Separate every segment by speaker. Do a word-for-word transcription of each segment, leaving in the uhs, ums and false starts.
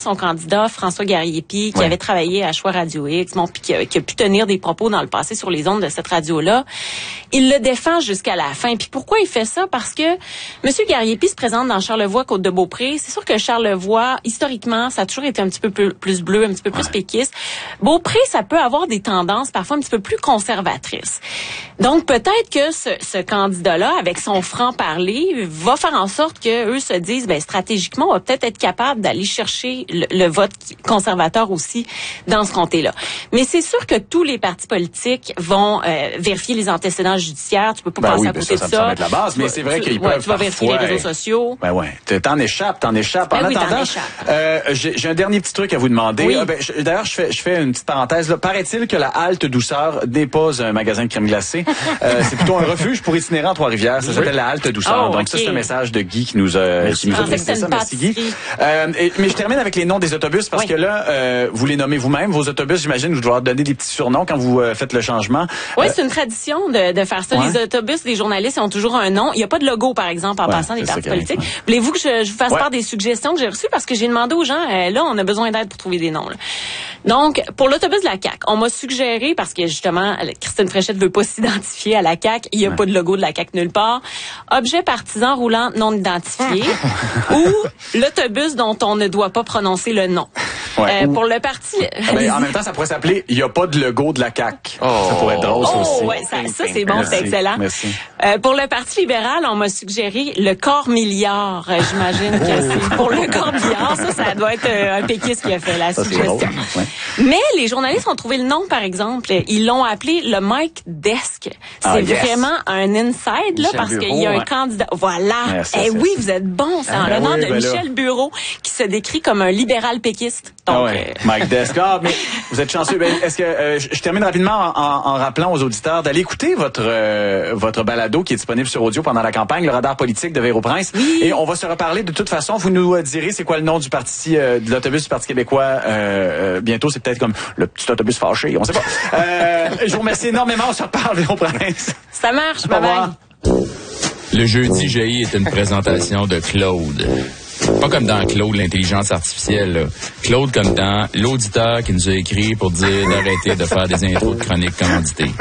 Speaker 1: son candidat, François Garriépi, qui
Speaker 2: ouais.
Speaker 1: avait travaillé à Choix Radio X, bon, puis qui a, qui a pu tenir des propos dans le passé sur les ondes de cette radio-là, il le défend jusqu'à la fin. Puis pourquoi il fait ça? Parce que M. Garriépi se présente dans Charlevoix, Côte-de-Beaupré. C'est sûr que Charlevoix, historiquement, ça a toujours été un petit peu plus, plus bleu, un petit peu plus ouais. péquiste. Beaupré, ça peut avoir des tendances parfois un petit peu plus conservatrices. Donc peut-être que ce, ce candidat-là, avec son franc-parler, va faire en sorte que eux se disent, ben stratégiquement, on va peut-être être capable d'aller chercher le, le vote conservateur aussi dans ce comté-là. Mais c'est sûr que tous les partis politiques vont euh, vérifier les antécédents judiciaires. Tu peux pas
Speaker 2: ben
Speaker 1: passer
Speaker 2: oui,
Speaker 1: à côté
Speaker 2: ça,
Speaker 1: de ça.
Speaker 2: Ça, ça me semble être la base, mais c'est vrai qu'ils
Speaker 1: ouais,
Speaker 2: peuvent
Speaker 1: tu vas vérifier
Speaker 2: parfois...
Speaker 1: les réseaux sociaux.
Speaker 2: Ben ouais, t'en échappes, t'en échappes.
Speaker 1: Ben
Speaker 2: en
Speaker 1: oui,
Speaker 2: attendant, euh, j'ai, j'ai un dernier petit truc à vous demander.
Speaker 1: Oui.
Speaker 2: Ah, ben, je, d'ailleurs, je fais, je fais une petite parenthèse. Là. Paraît-il que la Halte Douceur n'est pas un magasin de crème glacée. euh, c'est plutôt un refuge pour itinérants à Trois-Rivières. Ça oui. s'appelle la Halte Douceur.
Speaker 1: Oh,
Speaker 2: Donc
Speaker 1: okay.
Speaker 2: ça, c'est un message de Guy qui nous a, qui nous a précisé ça. Merci Guy. Euh, et, mais je termine avec les noms des autobus parce oui. que là, euh, vous les nommez vous-même. Vos autobus, j'imagine, vous devez donner des petits surnoms quand vous euh, faites le changement.
Speaker 1: Oui,
Speaker 2: euh,
Speaker 1: c'est une tradition de, de faire ça. Ouais. Les autobus, les journalistes ont toujours un nom. Il n'y a pas de logo, par exemple, en ouais, passant des partis politiques. Ouais. Voulez-vous que je, je vous fasse ouais. part des suggestions que j'ai reçues? Parce que j'ai demandé aux gens, euh, là, on a besoin d'aide pour trouver des noms. Là. Donc, pour l'autobus de la C A Q, on m'a suggéré, parce que justement, Christine Fréchette veut pas s'identifier à la C A Q, il n'y a ouais. pas de logo de la C A Q nulle part, objet partisan roulant non identifié ou l'autobus dont on ne doit pas prononcer le nom. Ouais. Euh, pour le parti...
Speaker 2: Ben, en même temps, ça pourrait s'appeler « Il n'y a pas de logo de la C A Q oh. ». Ça pourrait être drôle, ça
Speaker 1: oh,
Speaker 2: aussi.
Speaker 1: Ouais, ça, ça c'est bon,
Speaker 2: Merci.
Speaker 1: c'est excellent.
Speaker 2: Merci.
Speaker 1: Euh, pour le Parti libéral, on m'a suggéré le corps milliard. Euh, j'imagine que c'est pour le corps milliard. Ça, ça doit être euh, un péquiste qui a fait la ça, suggestion. Ouais. Mais les journalistes ont trouvé le nom, par exemple. Ils l'ont appelé le Mike Desk. C'est ah, yes. vraiment un inside, là, Michel parce qu'il y a un hein. candidat. Voilà. Merci, eh oui, vous êtes bon. C'est en ben l'honneur oui, de ben Michel là. Bureau, qui se décrit comme un libéral péquiste. Donc,
Speaker 2: ah ouais. euh... Mike Desk. Ah, mais vous êtes chanceux. Ben, est-ce que euh, je, je termine rapidement en, en, en rappelant aux auditeurs d'aller écouter votre euh, votre balado qui est disponible sur audio pendant la campagne, le radar politique de Véro Prince.
Speaker 1: Oui.
Speaker 2: Et on va se reparler de toute façon. Vous nous direz c'est quoi le nom du parti, euh, de l'autobus du Parti québécois. Euh, euh, bientôt, c'est peut-être comme le petit autobus fâché. On sait pas. Euh, je vous remercie énormément. On se reparle, Véro Prince.
Speaker 1: Ça marche. Bye bye.
Speaker 3: Le jeudi J est une présentation de Claude. Pas comme dans Claude, l'intelligence artificielle. Là. Claude comme dans l'auditeur qui nous a écrit pour dire d'arrêter de faire des intros de chroniques commanditées.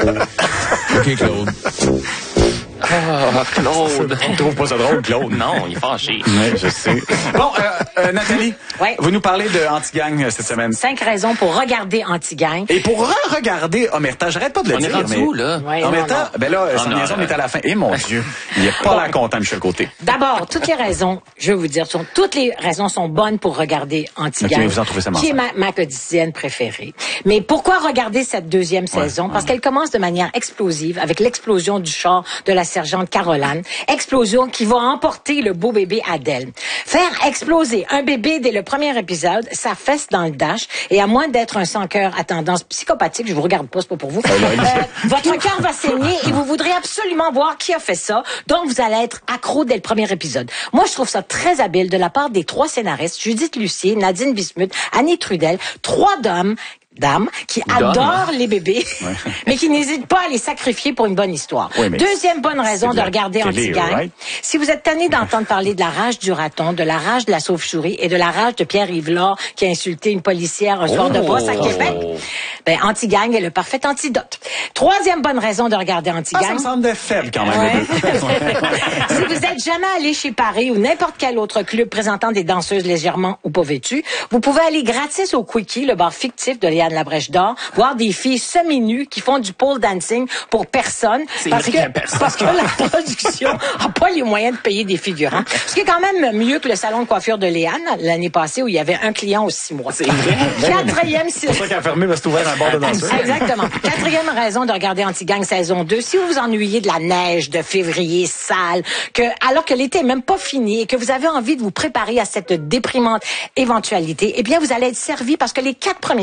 Speaker 3: OK, Claude.
Speaker 4: Ah, Claude.
Speaker 2: Tu trouves pas ça drôle, Claude?
Speaker 4: Non, il est fâché.
Speaker 2: Oui, je sais. Bon, euh, euh, Nathalie,
Speaker 5: ouais.
Speaker 2: vous nous parlez de Anti-Gang cette semaine.
Speaker 5: Cinq raisons pour regarder Anti-Gang.
Speaker 2: Et pour re-regarder Omerta, j'arrête pas de le
Speaker 4: on
Speaker 2: dire.
Speaker 4: On est rendu
Speaker 2: mais...
Speaker 4: où, là?
Speaker 5: Ouais,
Speaker 2: Omerta, ben là, son liaison est à la fin. Et mon Dieu, il est pas là content, Michel Côté.
Speaker 5: D'abord, toutes les raisons, je vais vous dire, sont, toutes les raisons sont bonnes pour regarder Anti-Gang.
Speaker 2: Okay, vous en trouvez ça
Speaker 5: qui est ma, ma quotidienne préférée. Mais pourquoi regarder cette deuxième ouais, saison? Parce ouais. qu'elle commence de manière explosive avec l'explosion du char de la sergente Caroline. Explosion qui va emporter le beau bébé Adèle. Faire exploser un bébé dès le premier épisode, ça fesse dans le dash. Et à moins d'être un sans-cœur à tendance psychopathique, je vous regarde pas, c'est pas pour vous, euh, votre cœur va saigner et vous voudrez absolument voir qui a fait ça. Donc, vous allez être accro dès le premier épisode. Moi, je trouve ça très habile de la part des trois scénaristes, Judith Lucier, Nadine Bismuth, Annie Trudel, trois dames dames qui adorent les bébés, ouais. mais qui n'hésitent pas à les sacrifier pour une bonne histoire. Oui, deuxième bonne raison de regarder Anti-Gang. Right? Si vous êtes tanné d'entendre parler de la rage du raton, de la rage de la sauve-souris et de la rage de Pierre-Yves Lard qui a insulté une policière un soir oh, de brosse à Québec, ben, Anti-Gang est le parfait antidote. Troisième bonne raison de regarder Anti-Gang.
Speaker 2: Ah, ça me semble faible quand même.
Speaker 5: Ouais. Si vous êtes jamais allé chez Paris ou n'importe quel autre club présentant des danseuses légèrement ou pas vêtues, vous pouvez aller gratis au Quickie, le bar fictif de Léane Labrèche d'Or, voir des filles semi-nues qui font du pole dancing pour personne.
Speaker 4: C'est
Speaker 5: parce
Speaker 4: vrai
Speaker 5: que,
Speaker 4: qu'il y a personne.
Speaker 5: parce que la production a pas les moyens de payer des figurants. Ce qui est quand même mieux que le salon de coiffure de Léane l'année passée où il y avait un client aux six mois.
Speaker 4: C'est vrai.
Speaker 5: Quatrième...
Speaker 2: C'est pour ça qu'elle a fermé parce que c'est ouvert un bar de danseuse.
Speaker 5: Exactement. Quatrième raison de regarder Anti-Gang saison deux. Si vous vous ennuyez de la neige de février sale, que, alors que l'été est même pas fini et que vous avez envie de vous préparer à cette déprimante éventualité, eh bien, vous allez être servi parce que les quatre premiers épisodes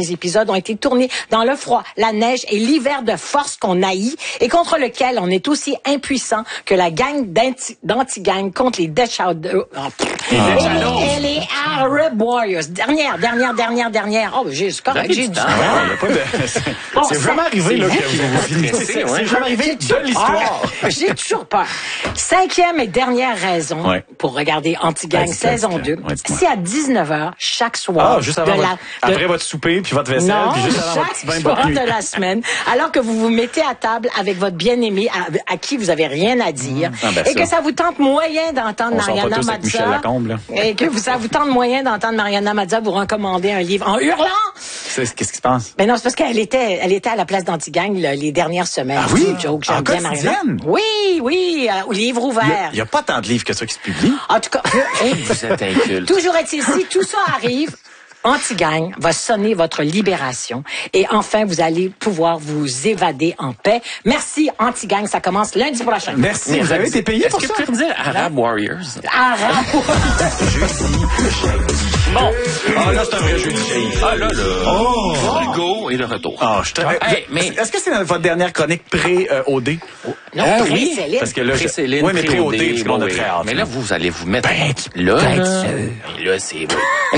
Speaker 5: épisodes ont été tournés dans le froid, la neige et l'hiver de force qu'on haït et contre lequel on est aussi impuissant que la gang d'anti- d'anti-gang contre les Death Shadows. Oh, et, et les Arab Warriors. Dernière, dernière, dernière, dernière. Oh, j'ai, c'est correct, j'ai du temps.
Speaker 2: Bon, c'est vraiment arrivé, là, que vous finissez. C'est vraiment arrivé de l'histoire.
Speaker 5: J'ai toujours peur. Cinquième et dernière raison
Speaker 2: ouais.
Speaker 5: pour regarder Anti-Gang
Speaker 2: ouais,
Speaker 5: saison deux.
Speaker 2: Ouais,
Speaker 5: c'est à dix-neuf heures chaque soir.
Speaker 2: Ah, juste avant
Speaker 5: de
Speaker 2: votre,
Speaker 5: la, de,
Speaker 2: après votre souper, puis votre vaisselle,
Speaker 5: non,
Speaker 2: puis juste avant votre petit bain de
Speaker 5: soir
Speaker 2: bonne nuit.
Speaker 5: de la semaine, alors que vous vous mettez à table avec votre bien-aimé à, à qui vous avez rien à dire,
Speaker 2: ah, ben
Speaker 5: et
Speaker 2: ça.
Speaker 5: que ça vous tente moyen d'entendre
Speaker 2: On
Speaker 5: Mariana
Speaker 2: sort pas tous avec Michel
Speaker 5: Mazza,
Speaker 2: Lacombe, là.
Speaker 5: et que vous, ça vous tente moyen d'entendre Mariana Mazza vous recommander un livre en hurlant.
Speaker 2: C'est, qu'est-ce qui se passe?
Speaker 5: Ben non, c'est parce qu'elle était, elle était à la place d'Anti-Gang là, les dernières semaines.
Speaker 2: Ah oui?
Speaker 5: Joke, j'aime
Speaker 2: En
Speaker 5: bien
Speaker 2: quotidienne?
Speaker 5: Mariana. Oui, oui, euh, au livre ouvert.
Speaker 2: Il n'y a, a pas tant de livres que ça qui se publient.
Speaker 5: En tout cas,
Speaker 4: Vous êtes inculte.
Speaker 5: toujours est-il, si tout ça arrive, Anti-Gang va sonner votre libération et enfin, vous allez pouvoir vous évader en paix. Merci, Anti-Gang. Ça commence lundi prochain.
Speaker 2: Merci.
Speaker 4: Mais
Speaker 2: Vous avez été payé
Speaker 4: Est-ce
Speaker 2: pour
Speaker 4: que
Speaker 2: ça?
Speaker 4: vous pouvez dire Arab Warriors?
Speaker 5: Arrête.
Speaker 4: Bon.
Speaker 2: Ah, là, c'est un vrai jeu de shade.
Speaker 4: Ah, là, là.
Speaker 2: Oh!
Speaker 4: Frigo et le retour.
Speaker 2: Ah, je te...
Speaker 4: Hey, mais-
Speaker 2: Est-ce que c'est dans votre dernière chronique pré-O D?
Speaker 5: Non,
Speaker 4: Ah
Speaker 5: pré-
Speaker 4: oui,
Speaker 5: Céline.
Speaker 2: Parce que là, je...
Speaker 4: Pré-Céline,
Speaker 2: oui, mais pré-O D,
Speaker 4: pré-O D,
Speaker 2: parce qu'on a
Speaker 4: oui.
Speaker 2: très hâte.
Speaker 4: Mais là, vous allez vous mettre
Speaker 2: Ben,
Speaker 4: là.
Speaker 2: ben
Speaker 4: là,
Speaker 2: sûr.
Speaker 4: Et là, c'est...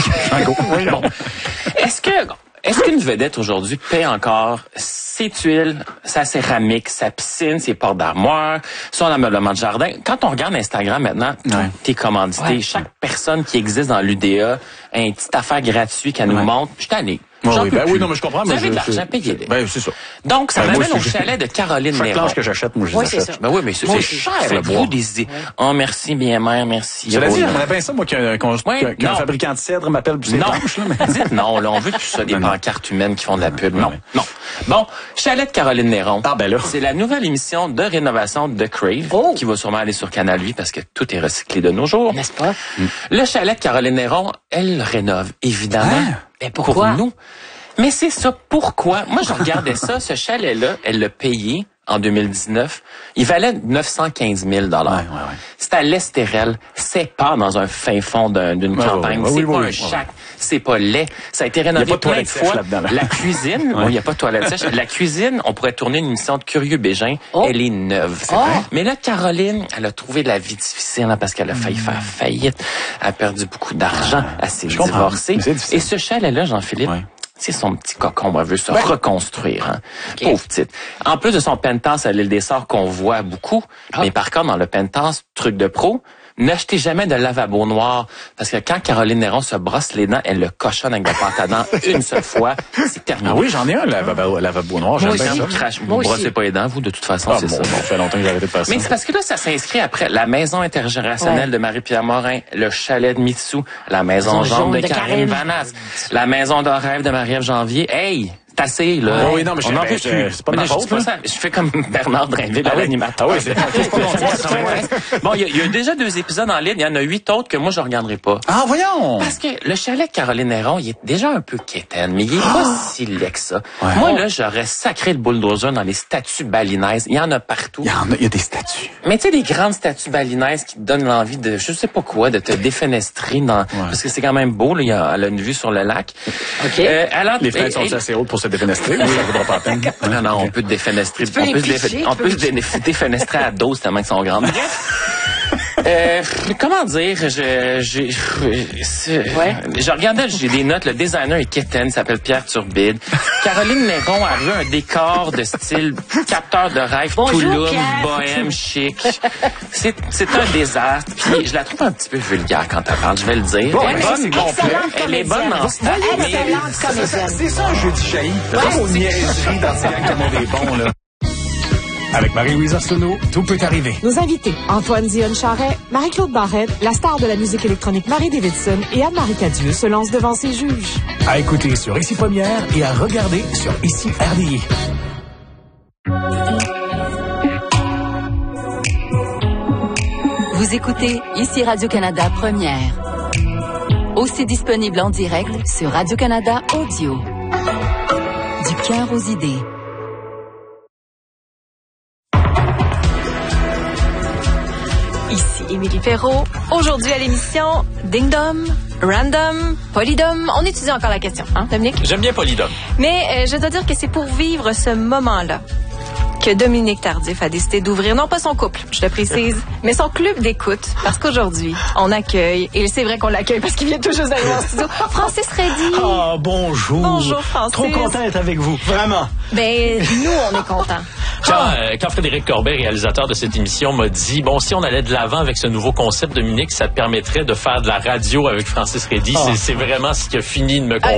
Speaker 4: oui. Bon. Est-ce que... Est-ce qu'une vedette aujourd'hui paie encore ses tuiles, sa céramique, sa piscine, ses portes d'armoire, son ameublement de jardin? Quand on regarde Instagram maintenant,
Speaker 2: Ouais.
Speaker 4: tes commandités,
Speaker 5: Ouais.
Speaker 4: chaque personne qui existe dans l'U D A a une petite affaire gratuite qu'elle nous
Speaker 2: Ouais.
Speaker 4: montre. Je suis tanné.
Speaker 2: Oui,
Speaker 4: J'en
Speaker 2: oui,
Speaker 4: peux
Speaker 2: ben
Speaker 4: plus.
Speaker 2: oui, non, mais je comprends.
Speaker 4: Vous
Speaker 2: mais
Speaker 4: avez
Speaker 2: je-
Speaker 4: de l'argent,
Speaker 2: je-
Speaker 4: payez-les.
Speaker 2: Ben, c'est ça.
Speaker 4: Donc, ça
Speaker 2: Ben, moi
Speaker 4: m'amène au
Speaker 2: aussi, je-
Speaker 4: chalet de Caroline
Speaker 2: Chaque
Speaker 4: Néron.
Speaker 2: planche que j'achète, moi, je les
Speaker 5: Oui, c'est
Speaker 2: achète.
Speaker 5: ça.
Speaker 4: Ben oui, mais c'est
Speaker 5: Moi
Speaker 4: c'est
Speaker 5: aussi.
Speaker 4: cher, le
Speaker 2: Faites-vous
Speaker 4: bois.
Speaker 2: des
Speaker 4: des idées. Oh, merci, bien mère, merci.
Speaker 2: Cela dit,
Speaker 4: Rose.
Speaker 2: j'aimerais bien ça, moi, qu'un, qu'on-
Speaker 4: Ouais,
Speaker 2: qu'un
Speaker 4: non.
Speaker 2: fabricant de cèdre m'appelle pour ses
Speaker 4: Non,
Speaker 2: planches, là, mais...
Speaker 4: dites non, là, on veut plus ça, des
Speaker 2: Non, non.
Speaker 4: pancartes humaines qui font de la pub. Non,
Speaker 2: Ouais.
Speaker 4: non. Bon, Chalet de Caroline Néron.
Speaker 2: Ah, ben là.
Speaker 4: C'est la nouvelle émission de rénovation de Crave,
Speaker 5: Oh.
Speaker 4: qui va sûrement aller sur Canal huit parce que tout est recyclé de nos jours.
Speaker 5: N'est-ce pas?
Speaker 4: Le Chalet de Caroline Néron, elle le rénove, évidemment.
Speaker 2: Hein?
Speaker 5: Ben, pourquoi?
Speaker 4: Pour nous. Mais c'est ça, pourquoi? Moi, je regardais ça, ce chalet-là, elle l'a payé en deux mille dix-neuf. Il valait neuf cent quinze mille dollars.
Speaker 2: Ouais, ouais, ouais.
Speaker 4: C'est à l'Estérel. C'est pas dans un fin fond d'un- d'une
Speaker 2: Ouais,
Speaker 4: campagne.
Speaker 2: ouais, ouais,
Speaker 4: c'est
Speaker 2: oui,
Speaker 4: pas
Speaker 2: oui,
Speaker 4: un
Speaker 2: oui,
Speaker 4: chac. C'est pas laid. Ça a été rénové
Speaker 2: Il y a pas de
Speaker 4: plein de
Speaker 2: toilette sèche
Speaker 4: fois.
Speaker 2: là-dedans, là.
Speaker 4: La cuisine,
Speaker 2: Ouais.
Speaker 4: il n'y a pas de toilette sèche. La cuisine, on pourrait tourner une émission de Curieux Bégin.
Speaker 5: Oh.
Speaker 4: Elle est neuve.
Speaker 5: Oh.
Speaker 4: Mais là, Caroline, elle a trouvé la vie difficile hein, parce qu'elle a failli faire faillite. Elle a perdu beaucoup d'argent. Elle s'est
Speaker 2: je comprends.
Speaker 4: divorcée.
Speaker 2: Mais c'est difficile.
Speaker 4: Et ce chalet-là, Jean-Philippe,
Speaker 2: Ouais.
Speaker 4: c'est son petit cocon, elle veut se
Speaker 2: Ben.
Speaker 4: reconstruire. Hein. Pauvre petite. En plus de son penthouse à l'île des Sœurs qu'on voit beaucoup,
Speaker 2: Ah.
Speaker 4: mais par contre, dans le penthouse, truc de pro, n'achetez jamais de lavabo noir. Parce que quand Caroline Néron se brosse les dents, elle le cochonne avec de la pâte à dents une seule fois. C'est terminé.
Speaker 2: Ah oui, j'en ai un, lavabo, lavabo noir. J'aime
Speaker 5: Moi
Speaker 2: bien
Speaker 5: aussi.
Speaker 2: ça.
Speaker 4: Vous crache-
Speaker 5: Moi
Speaker 4: vous
Speaker 5: aussi.
Speaker 4: brossez pas les dents, vous, de toute façon,
Speaker 2: Ah,
Speaker 4: c'est
Speaker 2: bon,
Speaker 4: ça.
Speaker 2: ça fait longtemps que j'ai arrêté de faire ça.
Speaker 4: Mais c'est parce que là, ça s'inscrit après la maison intergénérationnelle
Speaker 5: Ouais.
Speaker 4: de Marie-Pierre Morin, le chalet de Mitsou, la maison
Speaker 5: Maison
Speaker 4: jaune de,
Speaker 5: de
Speaker 4: Karine
Speaker 5: Karine.
Speaker 4: Vanasse, la maison de rêve de Marie-Ève Janvier. Hey! C'est assez, là.
Speaker 2: Ah oui, non, mais je-
Speaker 4: On en
Speaker 2: ben,
Speaker 4: peut
Speaker 2: je-
Speaker 4: plus.
Speaker 2: c'est pas
Speaker 4: Mais
Speaker 2: ma
Speaker 4: là, je dis
Speaker 2: faute,
Speaker 4: pas
Speaker 2: là.
Speaker 4: ça. Je fais comme Bernard Drinville à
Speaker 2: Ah oui.
Speaker 4: l'animateur.
Speaker 2: Ah oui, c'est-
Speaker 4: C'est pas bon, quatre-vingt-treize. Bon, il y, a- il y a déjà deux épisodes en ligne. Il y en a huit autres que moi, je regarderai pas.
Speaker 2: Ah, voyons!
Speaker 4: Parce que le chalet de Caroline Néron, il est déjà un peu quétaine, mais il est pas si laid que ça.
Speaker 2: Ouais.
Speaker 4: Moi, là, j'aurais sacré le bulldozer dans les statues balinaises. Il y en a partout.
Speaker 2: Il y en a, il y a des statues.
Speaker 4: Mais tu sais, des grandes statues balinaises qui te donnent l'envie de, je sais pas quoi, de te défenestrer dans, parce que c'est quand même beau, là, il y a, elle a une vue sur le lac.
Speaker 5: OK.
Speaker 4: Euh, alors,
Speaker 2: Les fenêtres
Speaker 4: et-
Speaker 2: sont
Speaker 4: et-
Speaker 2: assez hautes pour se défenestrer. Oui, ça vaudra pas la peine.
Speaker 4: non, non, on peut te défenestrer.
Speaker 5: Tu peux
Speaker 4: on
Speaker 5: les
Speaker 4: peut, se
Speaker 5: picher,
Speaker 4: défe-
Speaker 5: tu
Speaker 4: on
Speaker 5: peux
Speaker 4: peut se
Speaker 5: les
Speaker 4: dé- défenestrer à dose tellement qu'ils sont grandes. Bref. Euh, comment dire, je, je, c'est-
Speaker 5: Ouais.
Speaker 4: je regardais, j'ai des notes, le designer est quétaine, il s'appelle Pierre Turbide. Caroline Néron a vu un décor de style capteur de rêve,
Speaker 5: Bonjour,
Speaker 4: Touloum,
Speaker 5: Pierre.
Speaker 4: bohème, chic. C'est, c'est un désastre, puis je la trouve un petit peu vulgaire quand elle parle, je vais le dire.
Speaker 2: Bon,
Speaker 4: elle est
Speaker 2: ben, ça,
Speaker 4: bonne,
Speaker 2: c'est complet.
Speaker 5: Excellente
Speaker 4: elle est bonne
Speaker 5: comédienne.
Speaker 4: en stats, mais...
Speaker 5: Excellente comédienne.
Speaker 2: C'est ça un jeu de chahi. C'est pas aux niaiseries dans ces gangs comme on est bon, là.
Speaker 6: Avec Marie-Louise Arsenault, tout peut arriver.
Speaker 7: Nos invités, Antoine Dionne Charret, Marie-Claude Barrette, la star de la musique électronique Marie Davidson et Anne-Marie Cadieux se lancent devant ses juges.
Speaker 6: À écouter sur Ici Première et à regarder sur Ici R D I.
Speaker 8: Vous écoutez Ici Radio-Canada Première. Aussi disponible en direct sur Radio-Canada Audio. Du cœur aux idées.
Speaker 9: Ici Émilie Perrault. Aujourd'hui à l'émission, Ding Dom, Random, Polydom. On étudie encore la question, hein, Dominique?
Speaker 10: J'aime bien Polydom.
Speaker 9: Mais euh, je dois dire que c'est pour vivre ce moment-là que Dominique Tardif a décidé d'ouvrir, non pas son couple, je le précise, mais son club d'écoute, parce qu'aujourd'hui, on accueille, et c'est vrai qu'on l'accueille parce qu'il vient tout juste d'arriver en studio, Francis Reddy.
Speaker 11: Ah, bonjour.
Speaker 9: Bonjour, Francis.
Speaker 11: Trop content d'être avec vous, vraiment.
Speaker 9: Ben, nous, on est contents.
Speaker 10: Quand, euh, quand Frédéric Corbet, réalisateur de cette émission, m'a dit, bon, si on allait de l'avant avec ce nouveau concept, Dominique, ça te permettrait de faire de la radio avec Francis Reddy.
Speaker 11: Ah.
Speaker 10: C'est, c'est vraiment ce qui a fini de me
Speaker 9: Euh,